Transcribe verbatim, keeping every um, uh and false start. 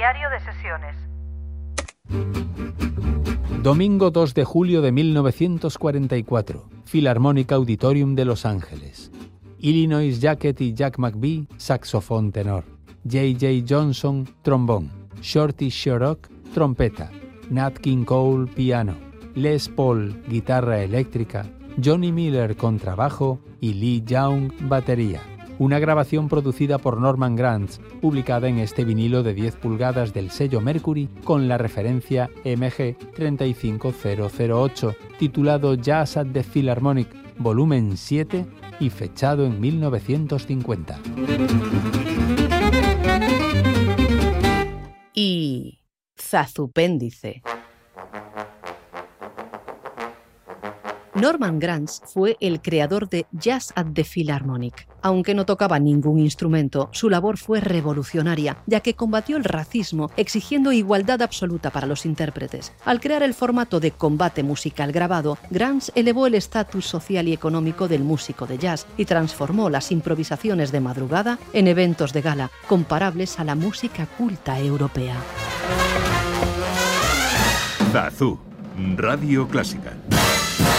Diario de sesiones. Domingo dos de julio de mil novecientos cuarenta y cuatro. Philharmonic Auditorium de Los Ángeles. Illinois Jacquet y Jack McBee, saxofón tenor. J J Johnson, trombón. Shorty Sherrock, trompeta. Nat King Cole, piano. Les Paul, guitarra eléctrica. Johnny Miller, contrabajo. Y Lee Young, batería. Una grabación producida por Norman Granz, publicada en este vinilo de diez pulgadas del sello Mercury con la referencia M G tres cinco cero cero ocho, titulado Jazz at the Philharmonic, volumen siete y fechado en mil novecientos cincuenta. Y Zazupéndice. Norman Granz fue el creador de Jazz at the Philharmonic. Aunque no tocaba ningún instrumento, su labor fue revolucionaria, ya que combatió el racismo exigiendo igualdad absoluta para los intérpretes. Al crear el formato de combate musical grabado, Granz elevó el estatus social y económico del músico de jazz y transformó las improvisaciones de madrugada en eventos de gala, comparables a la música culta europea. Zazú, Radio Clásica.